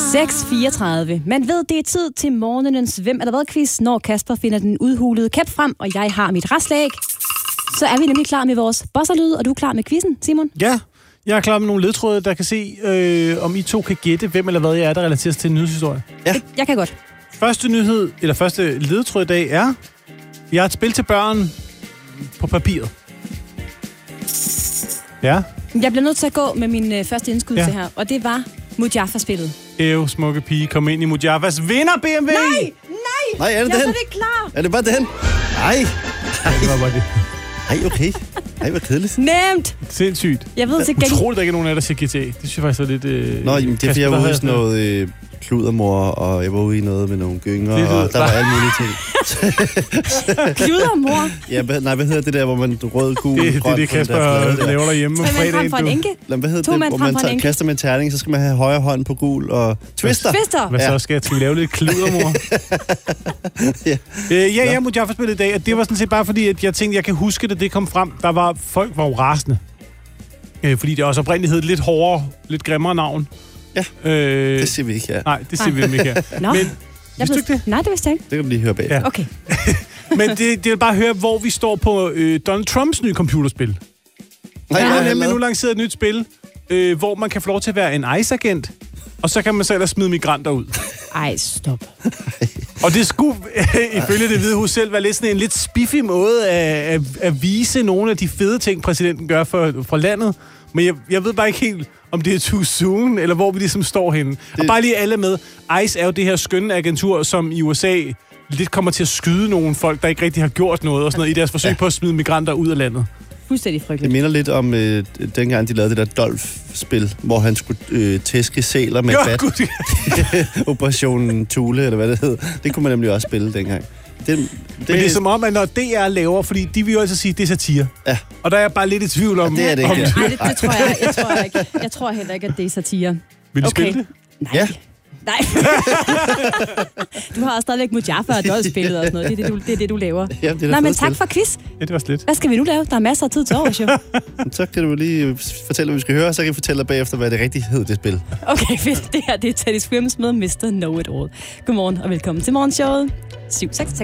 6:34. Man ved, det er tid til morgenens Hvem eller hvad-quiz, når Kasper finder den udhulede kæp frem, og jeg har mit rastlæg. Så er vi nemlig klar med vores bosserlyd, og du er klar med quizzen, Simon? Ja, jeg er klar med nogle ledtråde, der kan se, om I to kan gætte, hvem eller hvad jeg er, der relateres til en nyhedshistorie. Ja. Jeg kan godt. Første ledtråd i dag er, jeg har et spil til børn på papiret. Ja. Jeg bliver nødt til at gå med min første indskud til her, og det var Mujaffa-spillet. Smukke pige, kom ind i Mujaffas vinder BMW! Nej, er det jeg er den? slet ikke klar. Er det bare den? Nej. Det var bare det. Ej, okay. Ej, hvor kedeligt. Nemt. Sindssygt. Jeg ved til gengæld. Utroligt, der ikke er nogen af jer, der siger GTA. Det synes jeg faktisk er lidt... Nå, jamen, det er fordi, jeg var ude i sådan noget kludermor, og jeg var ude i noget med nogle gynger, og der var alle mulige ting. Kludermor? Ja, hvad hedder det der, hvor man rød, gul, grøn... Det er det, Kasper laver derhjemme om fredagen. Frem for en enke? Hvad hedder det, hvor man kaster med en terning, så skal man have højre hånd på gul og twister. Hvad så skal jeg lave lidt kludermor? Ja, Mujaffa-spillet i dag, og det var sådan set bare fordi, at jeg tænkte, jeg kan huske det kom frem. Folk var jo rasende. Fordi det også oprindeligt hed lidt hårdere, lidt grimmere navn. Ja, det siger vi ikke her. Nej, det siger vi ikke her. Nå. Men, vidste du ikke det? Nej, det vidste jeg ikke. Det kan du lige høre bag. Ja. Okay. Men det vil bare høre, hvor vi står på Donald Trumps nye computerspil. Nej, han har nemlig nu lanceret et nyt spil, hvor man kan få lov til at være en ICE-agent, og så kan man så ellers smide migranter ud. Ej, stop. Og det skulle, ifølge Det Hvide Hus selv, være lidt sådan en lidt spiffig måde at vise nogle af de fede ting, præsidenten gør for landet. Men jeg ved bare ikke helt, om det er too soon, eller hvor vi ligesom står henne. Og bare lige alle med. ICE er jo det her skønne agentur, som i USA lidt kommer til at skyde nogle folk, der ikke rigtig har gjort noget, og sådan noget, i deres forsøg på at smide migranter ud af landet. Fuldstændig frygteligt. Det minder lidt om dengang, de lavede det der Dolph-spil, hvor han skulle tæske sæler med bat. Operationen Thule, eller hvad det hed. Det kunne man nemlig også spille dengang. Men det er som om, at når DR laver, fordi de vil jo altså sige, at det er satire. Ja. Og der er jeg bare lidt i tvivl om... Ja, det er det ikke. Nej, det tror jeg ikke. Jeg tror heller ikke, at det er satire. Vil du spille det? Nej. Ja. Nej. Du har også stadigvæk Mujaffa og Dolph-spillet og sådan noget. Det er det, du laver. Ja, det er nej, men tak for quiz. Ja, det var slet. Hvad skal vi nu lave? Der er masser af tid til overs, jo. Så kan du lige fortælle, hvad vi skal høre, så kan jeg fortælle dig bagefter, hvad det rigtigt hed, det spil. Okay, fedt. Det her det er Teddy Swims med Mr. Know It All. Godmorgen og velkommen til morgenshowet. 7-6.